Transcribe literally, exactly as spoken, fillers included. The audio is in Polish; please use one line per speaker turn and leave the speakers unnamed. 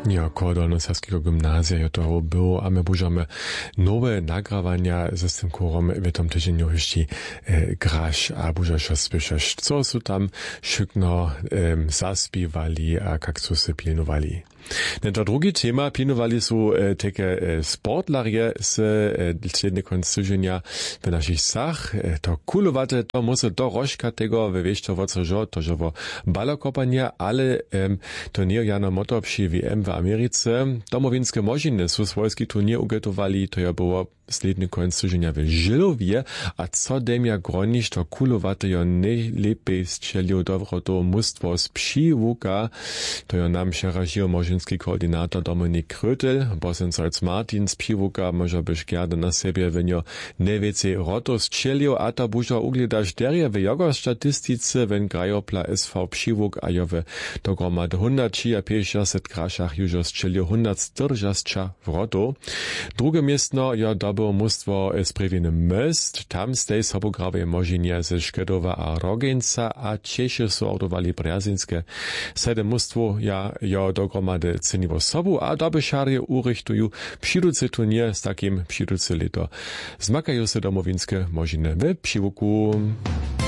Ja, koło Dolnosaskiego gimnazja je toho było, a my budżemy nowe nagrawania ze z tym korom w tym tygodniu jeszcze e, grasz, a budżesz słyszeć, co są tam szykno e, zaspiewali, a jak są się pilnowali. No to drugi tema, pilnowali są e, takie e, sportlarie z e, sledny koniec tygodnia w naszych sach. E, to kulowate, to musi do rożka tego, we wiesz to, co żo, to żo balokopania, ale e, to nie Jana Motor przy W M w Americe. Domowinskie możiny są swojski turnier ugetowali, to ja było sledny koniec tygodnia w Żylowie, a co demia gronisz, to kulowate jo najlepiej strzelił dobro to mustwo z Pšivuka, to jo nam szaražił možinski koordynator Dominik Krötel, Bosensalz Martin z Pšivuka, może byś gerne na siebie wenio najwięcej roto strzelił, a to bużo ugledasz derje w jego statystyce, wenn grajopla S V Pšivuk, a jo w dogromad sto pięćdziesiąt kraszach już strzelił sto czterdzieści w roto. Drugie miejsce jo dobył mustwo z Prewiny Most, tam stej sobograwe możinie ze Szkedowa a Rogenca, a Češi są ordowali Brzezińskie. Sede mustwo ja jo dogromady ceniło sobu, a dobyszarje urychtują przyducy turnier z takim przyducy leto. Zmakają się domowinskie możiny w Pšivuku.